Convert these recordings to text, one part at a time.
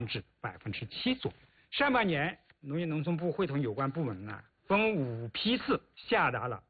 至7%左右。上半年，农业农村部会同有关部门分5批次下达了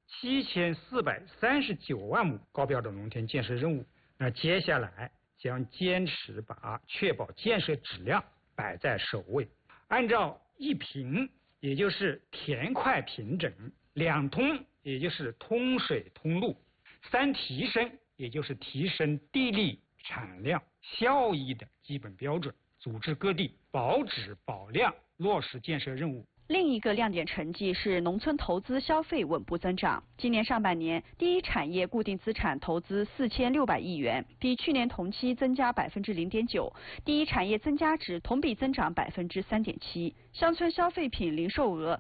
7439万亩高标准农田建设任务。那接下来将坚持把确保建设质量摆在首位，按照1平，也就是田块平整；2通，也就是通水通路；3提升，也就是提升地力、产量、效益的基本标准，组织各地保质保量，落实建设任务。 另一个亮点成绩是农村投资消费稳步增长。今年上半年，第一产业固定资产投资4600亿元，比去年同期增加0.9%，第一产业增加值同比增长3.7%。乡村消费品零售额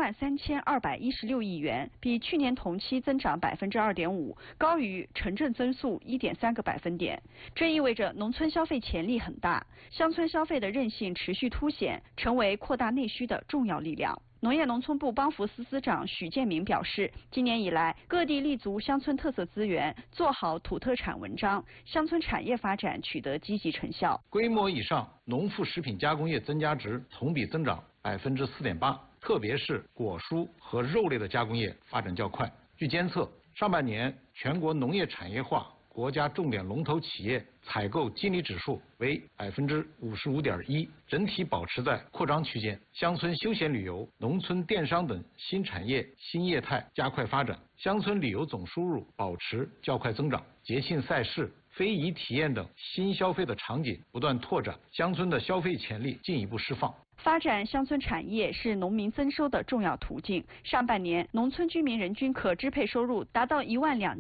33216亿元，比去年同期增长2.5%，高于城镇增速1.3个百分点。这意味着农村消费潜力很大，乡村消费的韧性持续凸显，成为扩大内需的重要力量。农业农村部帮扶司司长许建明表示，今年以来，各地立足乡村特色资源，做好土特产文章，乡村产业发展取得积极成效。 规模以上农副食品加工业增加值同比增长4.8%，特别是果蔬和肉类的加工业发展较快。据监测，上半年全国农业产业化国家重点龙头企业采购经理指数为55.1%，整体保持在扩张区间。乡村休闲旅游、农村电商等新产业新业态加快发展，乡村旅游总收入保持较快增长。节庆赛事、非遗体验等新消费的场景不断拓展，乡村的消费潜力进一步释放。 发展乡村产业是农民增收的重要途径。上半年，农村居民人均可支配收入达到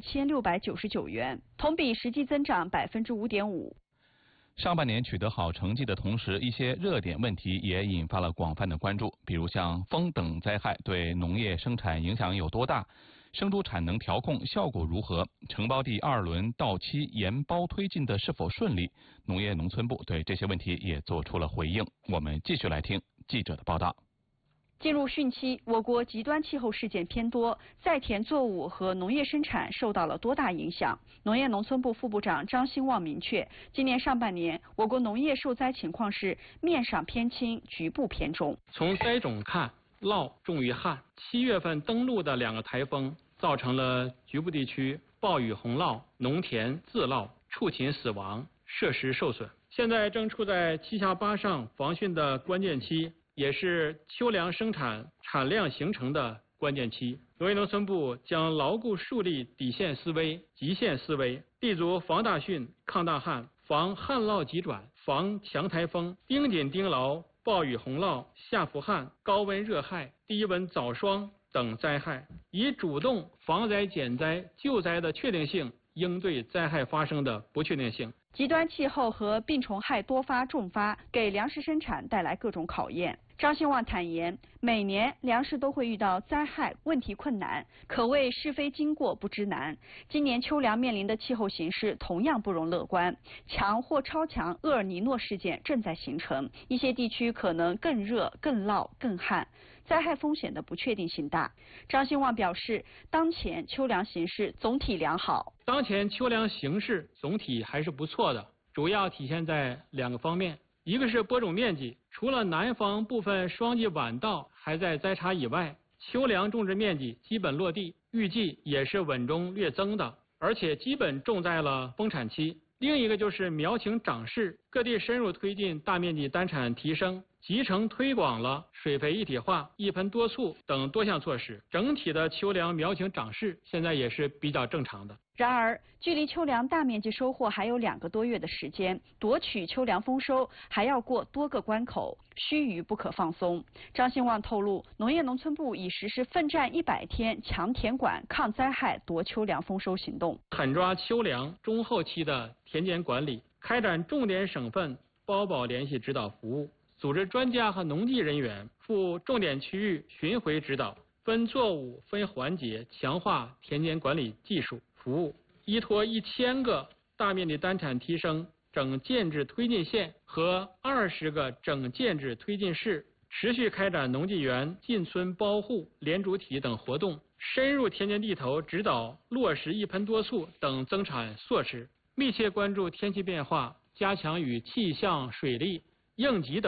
12699元，同比实际增长5.5%。 上半年取得好成绩的同时，一些热点问题也引发了广泛的关注，比如像风等灾害对农业生产影响有多大？生猪产能调控效果如何？承包地2轮到期延包推进的是否顺利？农业农村部对这些问题也做出了回应。我们继续来听记者的报道。 进入汛期，我国极端气候事件偏多，在田作物和农业生产受到了多大影响？农业农村部副部长张兴旺明确，今年上半年我国农业受灾情况是面上偏轻，局部偏重。 从灾种看，涝重于旱。7月份登陆的2个台风，造成了局部地区暴雨洪涝、农田自涝、畜禽死亡、设施受损。现在正处在7下8上防汛的关键期，也是秋粮生产产量形成的关键期。农业农村部将牢固树立底线思维、极限思维，立足防大汛、抗大旱、防旱涝急转、防强台风，盯紧盯牢暴雨洪涝、夏伏旱、高温热害、低温早霜等灾害，以主动防灾减灾救灾的确定性，应对灾害发生的不确定性。 极端气候和病虫害多发重发，给粮食生产带来各种考验。张兴旺坦言，每年粮食都会遇到灾害、问题困难，可谓是非经过不知难。今年秋粮面临的气候形势同样不容乐观，强或超强厄尔尼诺事件正在形成，一些地区可能更热、更涝、更旱，灾害风险的不确定性大。张兴旺表示，当前秋粮形势总体良好。 当前秋粮形势总体还是不错的，主要体现在2个方面。一个是播种面积，除了南方部分霜季晚稻还在栽插以外，秋粮种植面积基本落地，预计也是稳中略增的，而且基本种在了丰产期。另一个就是苗情长势，各地深入推进大面积单产提升，集成推广了水肥一体化、一盆多簇等多项措施，整体的秋粮苗情长势现在也是比较正常的。 然而，距离秋粮大面积收获还有2个多月的时间，夺取秋粮丰收还要过多个关口，须臾不可放松。张兴旺透露，农业农村部已实施奋战100天强田管、抗灾害、夺秋粮丰收行动， 狠抓秋粮中后期的田间管理，开展重点省份包保联系指导服务，组织专家和农技人员赴重点区域巡回指导，分作物、分环节强化田间管理技术服务，依托1000个大面积单产提升整建制推进线和20个整建制推进市，持续开展农技园进村包护、联主体等活动，深入田间地头指导落实一盆多簇等增产措施，密切关注天气变化，加强与气象、水利、 应急等